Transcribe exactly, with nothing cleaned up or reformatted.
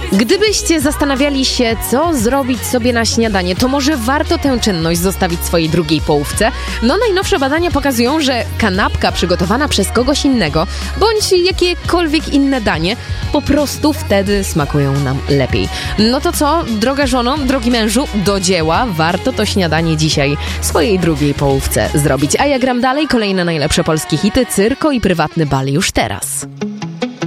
Gdybyście zastanawiali się, co zrobić sobie na śniadanie, to może warto tę czynność zostawić swojej drugiej połówce. No najnowsze badania pokazują, że kanapka przygotowana przez kogoś innego, bądź jakiekolwiek inne danie, po prostu wtedy smakują nam lepiej. No to co, droga żono, drogi mężu, do dzieła. Warto to śniadanie dzisiaj swojej drugiej połówce zrobić. A ja gram dalej, kolejne najlepsze polskie hity, Cyrko i Prywatny bal już teraz.